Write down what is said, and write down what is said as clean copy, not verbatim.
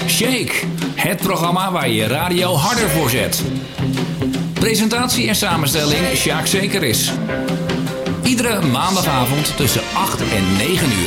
Shake, het programma waar je radio harder voor zet. Presentatie en samenstelling Sjaak Zekeris. Iedere maandagavond tussen 8 en 9 uur.